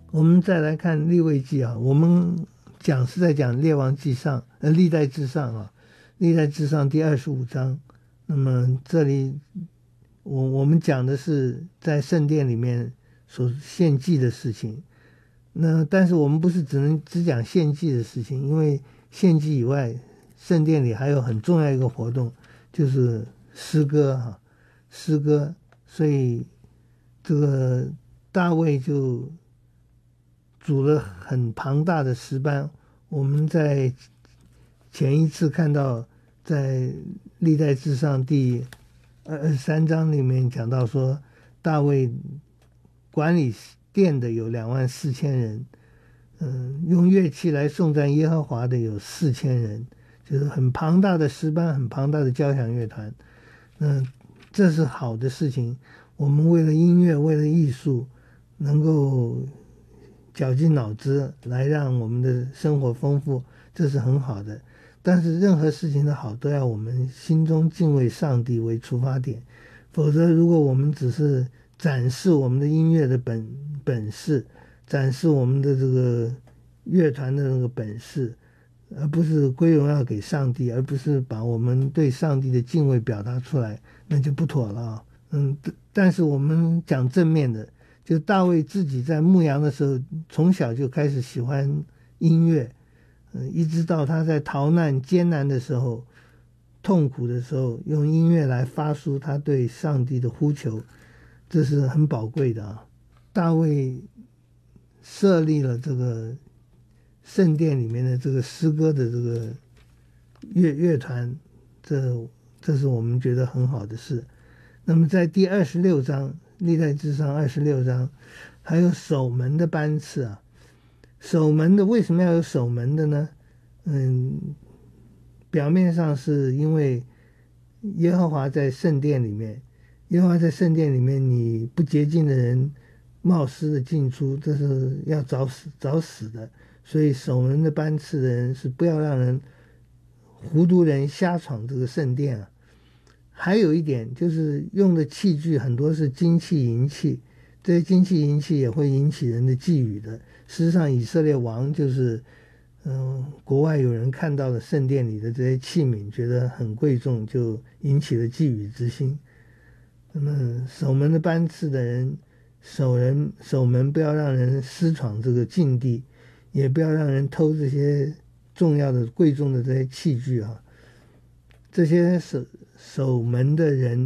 我们再来看利未记啊，我们是在讲列王记上，历代志上啊，历代志上第25章。那么这里我们讲的是在圣殿里面所献祭的事情。那但是我们不是只讲献祭的事情，因为献祭以外，圣殿里还有很重要一个活动，就是诗歌哈，诗歌。所以这个大卫就组了很庞大的诗班。我们在前一次看到，在历代志上第23章里面讲到说，大卫管理殿的有24000人，用乐器来颂赞耶和华的有4000人，就是很庞大的诗班，很庞大的交响乐团。这是好的事情。我们为了音乐，为了艺术，能够绞尽脑汁来让我们的生活丰富，这是很好的。但是任何事情的好都要我们心中敬畏上帝为出发点，否则如果我们只是展示我们的音乐的本事，展示我们的这个乐团的那个本事，而不是归荣耀给上帝，而不是把我们对上帝的敬畏表达出来，那就不妥了。但是我们讲正面的，就大卫自己在牧羊的时候，从小就开始喜欢音乐，一直到他在逃难艰难的时候，痛苦的时候，用音乐来发出他对上帝的呼求，这是很宝贵的啊。大卫设立了这个圣殿里面的这个诗歌的这个乐团，这是我们觉得很好的事。那么在第26章，历代志上26章，还有守门的班次啊。守门的为什么要有守门的呢？表面上是因为耶和华在圣殿里面，你不洁净的人冒失的进出，这是要找死的。所以守门的班次的人是不要让人糊涂人瞎闯这个圣殿啊。还有一点就是用的器具很多是金器银器，这些金器银器也会引起人的觊觎的。事实上以色列王就是国外有人看到了圣殿里的这些器皿，觉得很贵重，就引起了觊觎之心。那么守门的班次的人守门，不要让人私闯这个禁地，也不要让人偷这些重要的贵重的这些器具啊。这些守门的人